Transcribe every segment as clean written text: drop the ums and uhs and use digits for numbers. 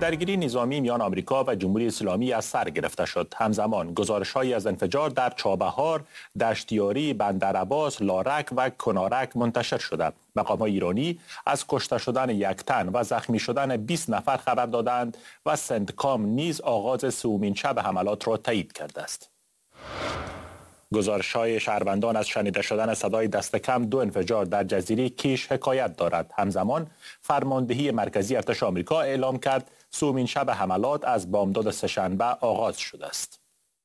درگیری نظامی میان آمریکا و جمهوری اسلامی از سر گرفته شد. همزمان گزارش‌هایی از انفجار در چابهار، دشتیاری، بندرعباس، لارک و کنارک منتشر شده. مقام‌های ایرانی از کشته شدن 1 تن و زخمی شدن 20 نفر خبر دادند و سنتکام نیز آغاز سومین شب حملات را تایید کرده است. گزارش‌های شهروندان از شنیده شدن صدای دست کم 2 انفجار در جزیره کیش حکایت دارد. همزمان فرماندهی مرکزی ارتش آمریکا اعلام کرد سومین شب حملات از بامداد سه‌شنبه آغاز شده است.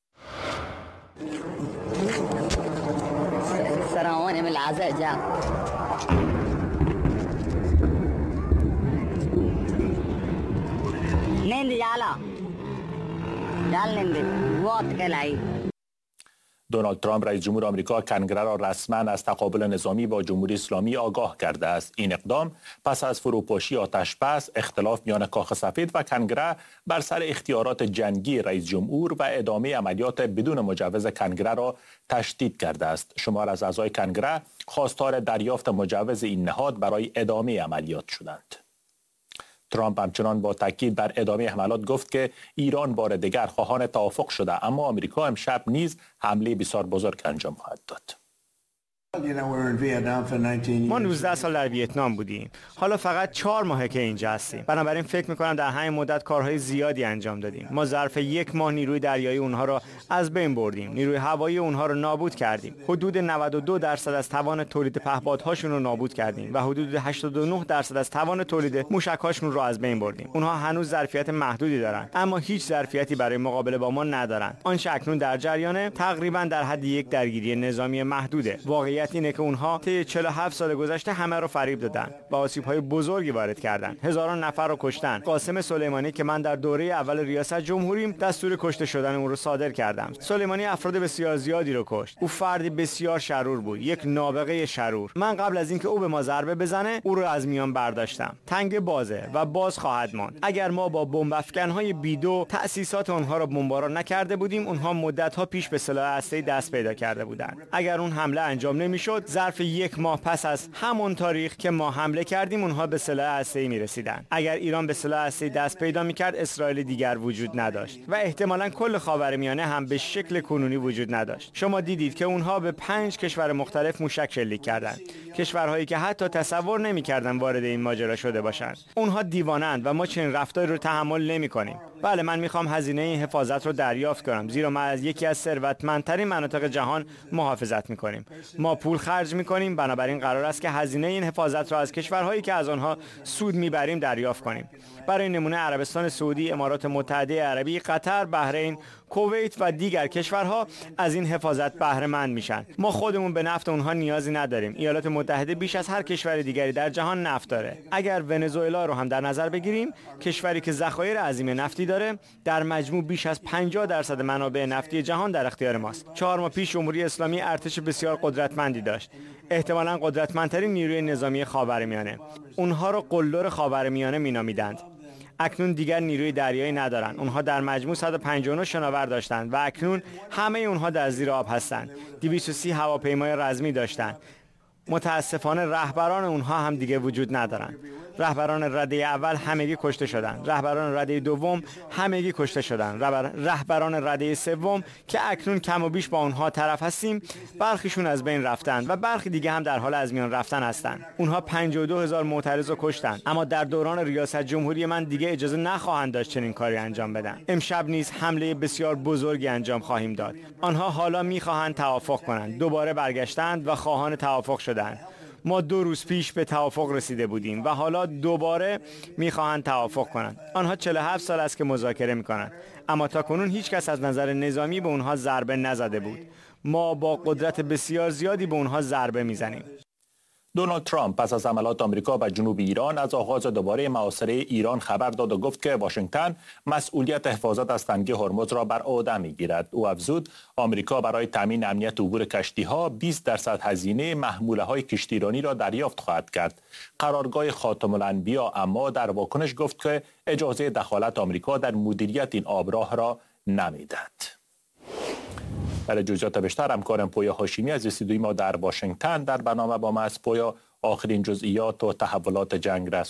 دونالد ترامپ رئیس جمهور آمریکا کنگره را رسما از تقابل نظامی با جمهوری اسلامی آگاه کرده است. این اقدام پس از فروپاشی آتش‌بس، اختلاف میان کاخ سفید و کنگره بر سر اختیارات جنگی رئیس جمهور و ادامه عملیات بدون مجوز کنگره را تشدید کرده است. شمار از اعضای کنگره خواستار دریافت مجوز این نهاد برای ادامه عملیات شدند. ترامپ همچنان با تاکید بر ادامه حملات گفت که ایران بار دیگر خواهان توافق شده، اما آمریکا امشب نیز حمله بسیار بزرگ انجام خواهد داد. ما 19 سال در ویتنام بودیم. حالا فقط 4 ماهه که اینجا هستیم. بنابراین فکر می‌کنم در همین مدت کارهای زیادی انجام دادیم. ما ظرف 1 ماه نیروی دریایی اونها را از بین بردیم. نیروی هوایی اونها را نابود کردیم. حدود 92% از توان تولید پهپادهاشون رو نابود کردیم و حدود 89% از توان تولید موشک‌هاشون رو از بین بردیم. اونها هنوز ظرفیت محدودی دارن، اما هیچ ظرفیتی برای مقابله با ما ندارن. آنچه اکنون در جریانه تقریبا در حد یک درگیری نظامی محدوده. واقعیت اینه که اونها طی 47 سال گذشته همه رو فریب دادن و آسیب‌های بزرگی وارد کردن. هزاران نفر رو کشتن. قاسم سلیمانی که من در دوره اول ریاست جمهوریم دستور کشته شدن اون رو صادر کردم. سلیمانی افراد بسیار زیادی رو کشت. او فردی بسیار شرور بود، یک نابغه شرور. من قبل از اینکه او به ما ضربه بزنه، او رو از میان برداشتم. تنگ بازه و باز خواهد ماند. اگر ما با بمب افکن‌های بیدو تأسیسات اونها رو بمباران نکرده بودیم، اونها مدت‌ها پیش به سلاح هسته‌ای دست پیدا کرده بودند. اگر اون حمله انجام نمی‌شد، ظرف 1 ماه پس از همون تاریخ که ما حمله کردیم اونها به سلاح هسته‌ای می‌رسیدن. اگر ایران به سلاح هسته‌ای دست پیدا می‌کرد، اسرائیل دیگر وجود نداشت و احتمالاً کل خاورمیانه هم به شکل کنونی وجود نداشت. شما دیدید که اونها به 5 کشور مختلف موشک شلیک کردند. کشورهایی که حتی تصور نمی‌کردن وارد این ماجرا شده باشند. اونها دیوانه‌اند و ما چنین رفتاری رو تحمل نمی‌کنیم. بله، من می‌خوام هزینه این حفاظت رو دریافت کنم، زیرا ما از یکی از ثروتمندترین مناطق جهان محافظت می‌کنیم. ما پول خرج می‌کنیم، بنابراین قرار است که هزینه این حفاظت را از کشورهایی که از آنها سود می‌بریم دریافت کنیم. برای نمونه عربستان سعودی، امارات متحده عربی، قطر، بحرین، کویت و دیگر کشورها از این حفاظت بهره مند میشن. ما خودمون به نفت اونها نیازی نداریم. ایالات متحده بیش از هر کشور دیگری در جهان نفت داره. اگر ونزوئلا رو هم در نظر بگیریم، کشوری که ذخایر عظیم نفتی داره، در مجموع بیش از 50% منابع نفتی جهان در اختیار ماست. 4 ماه پیش جمهوری اسلامی ارتش بسیار قدرتمندی داشت. احتمالاً قدرتمندترین نیروی نظامی خاورمیانه. اونها رو قلدر خاورمیانه مینامیدند. اکنون دیگر نیروی دریایی ندارند. اونها در مجموع 159 شناور داشتند و اکنون همه اونها در زیر آب هستند. 230 هواپیمای رزمی داشتند. متاسفانه رهبران اونها هم دیگه وجود ندارند. رهبران رده اول همگی کشته شدند. رهبران رده دوم همگی کشته شدند. رهبران رده سوم که اکنون کم و بیش با اونها طرف هستیم، برخیشون از بین رفتند و برخی دیگه هم در حال از میان رفتن هستند. اونها 52,000 معترض رو کشتند، اما در دوران ریاست جمهوری من دیگه اجازه نخواهند داشت چنین کاری انجام بدن. امشب نیز حمله بسیار بزرگی انجام خواهیم داد. آنها حالا میخواهند توافق کنند. دوباره برگشتند و خواهان توافق شدند. ما 2 روز پیش به توافق رسیده بودیم و حالا دوباره میخواهند توافق کنند. آنها 47 سال است که مذاکره میکنند، اما تاکنون هیچ کس از نظر نظامی به اونها ضربه نزده بود. ما با قدرت بسیار زیادی به اونها ضربه میزنیم. دونالد ترامپ پس از حملات آمریکا به جنوب ایران از آغاز دوباره محاصره ایران خبر داد و گفت که واشنگتن مسئولیت حفاظت از تنگه هرمز را بر عهده میگیرد. او افزود آمریکا برای تامین امنیت عبور کشتی‌ها 20% هزینه محموله‌های کشتیرانی را دریافت خواهد کرد. قرارگاه خاتم الانبیا اما در واکنش گفت که اجازه دخالت آمریکا در مدیریت این آبراه را نمیدهد. برای جزئیات بیشتر همکارم پویا هاشمی از استودیوی ما در واشنگتن در برنامه با ما است. پویا، آخرین جزئیات و تحولات جنگ را